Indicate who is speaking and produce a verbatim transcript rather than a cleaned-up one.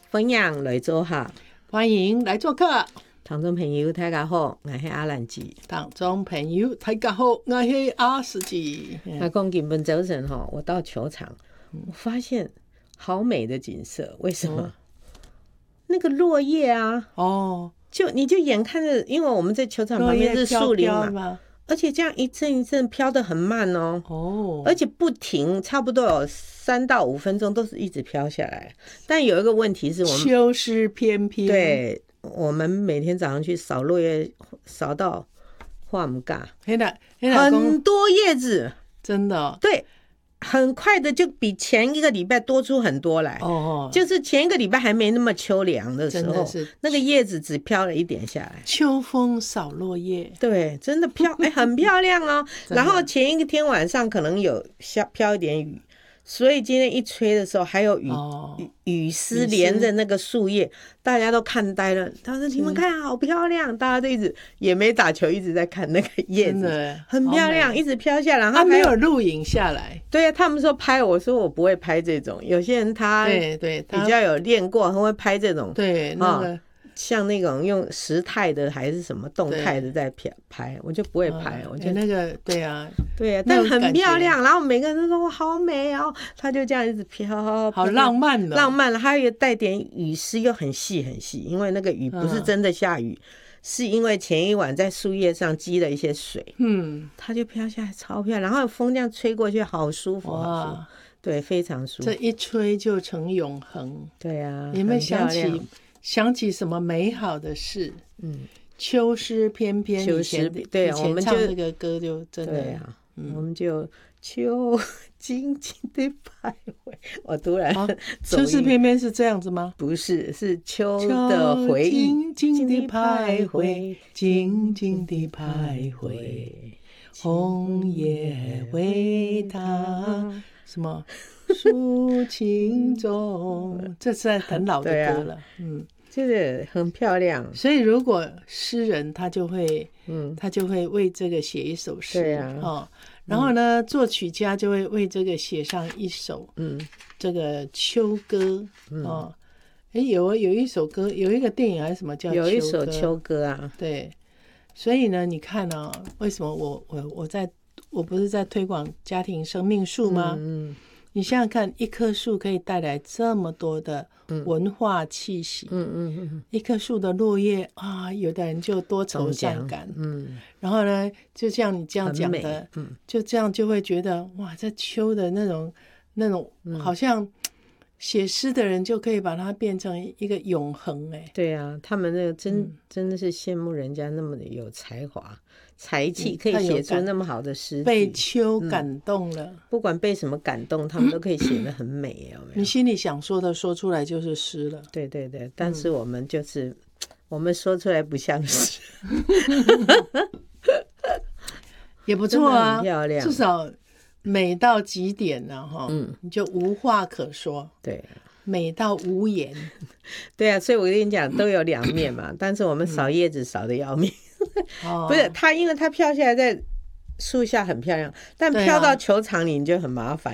Speaker 1: 分享来做客，
Speaker 2: 欢迎来做客。
Speaker 1: 听众朋友大家好，我是阿兰姐。
Speaker 2: 听众朋友大家好，我是阿斯姐。
Speaker 1: 那讲今本早晨哈，我到球场，我发现好美的景色，为什么？哦、那个落叶啊，
Speaker 2: 哦，
Speaker 1: 就你就眼看着，因为我们在球场旁边是树林嘛，飘飘而且这样一阵一阵飘得很慢哦，哦，而且不停，差不多有三到五分钟都是一直飘下来。但有一个问题是我们
Speaker 2: 秋湿翩翩，
Speaker 1: 对，我们每天早上去扫落叶，扫到化唔尬，很多叶子，
Speaker 2: 真的、哦、
Speaker 1: 对。很快的就比前一个礼拜多出很多来，哦，就是前一个礼拜还没那么秋凉的时候，是那个叶子只飘了一点下来。
Speaker 2: 秋风扫落叶，对，
Speaker 1: 真的飘，哎、欸，很漂亮哦。然后前一天晚上可能有下飘一点雨，所以今天一吹的时候还有雨、哦、雨丝连着那个树叶，大家都看呆了。他说：“你们看，好漂亮！”大家都一直也没打球，一直在看那个叶子，很漂亮，一直飘下来。
Speaker 2: 他没有录影下来。
Speaker 1: 对啊，他们说拍，我说我不会拍这种。有些人他
Speaker 2: 对对
Speaker 1: 比较有练过，很会拍这种。
Speaker 2: 对，那个、哦、
Speaker 1: 像那种用时态的还是什么动态的在拍，我就不会拍。
Speaker 2: 嗯、
Speaker 1: 我觉得
Speaker 2: 那个对啊，
Speaker 1: 对啊，但很漂亮。然后每个人都说哇好美哦，他就这样一直飘，
Speaker 2: 好浪漫的、哦，
Speaker 1: 浪漫了。还有带点雨丝，又很细很细，因为那个雨不是真的下雨。嗯，是因为前一晚在树叶上积了一些水，嗯，它就飘下来，超漂亮。然后风这样吹过去，好舒服，好舒服，对，非常舒服。
Speaker 2: 这一吹就成永恒。
Speaker 1: 对啊，
Speaker 2: 你们想起想起什么美好的事？嗯，秋湿翩翩，
Speaker 1: 秋湿，对啊，我们
Speaker 2: 唱这个歌就真的，
Speaker 1: 对啊，嗯、我们就秋静静的徘徊。我突然、啊、
Speaker 2: 秋湿翩翩是这样子吗？
Speaker 1: 不是，是秋的回忆，
Speaker 2: 静静的徘徊，静静的徘徊，红叶为他什么抒情中，这是很老的歌了，啊、嗯。
Speaker 1: 就是很漂亮，
Speaker 2: 所以如果诗人他就会，嗯，他就会为这个写一首诗，
Speaker 1: 对啊，
Speaker 2: 哦，然后呢，嗯、作曲家就会为这个写上一首，嗯，这个秋歌，嗯、哦，哎，有有一首歌，有一个电影还是什么叫秋歌？
Speaker 1: 有一首秋歌啊，
Speaker 2: 对，所以呢，你看啊、哦，为什么我我我在我不是在推广家庭生命树吗？嗯。嗯你想想看，一棵树可以带来这么多的文化气息。嗯嗯嗯，一棵树的落叶啊，有的人就多愁善感。嗯，然后呢，就像你这样讲的，嗯，就这样就会觉得哇，这秋的那种那种，好像写诗的人就可以把它变成一个永恒。哎，
Speaker 1: 对啊，他们那个真、嗯、真的是羡慕人家那么的有才华。才气可以写出那么好的诗句，
Speaker 2: 被秋感动了、嗯，
Speaker 1: 不管被什么感动，他们都可以写得很美，有没有？
Speaker 2: 你心里想说的说出来就是诗了。
Speaker 1: 对对对，但是我们就是、嗯、我们说出来不像诗，
Speaker 2: 也不错啊，
Speaker 1: 很漂亮，
Speaker 2: 至少美到极点了哈，嗯，你就无话可说，
Speaker 1: 对，
Speaker 2: 美到无言，
Speaker 1: 对啊，所以我跟你讲都有两面嘛，但是我们扫叶子扫得要命。不是它，因为它飘下来在树下很漂亮，但飘到球场里你就很麻烦。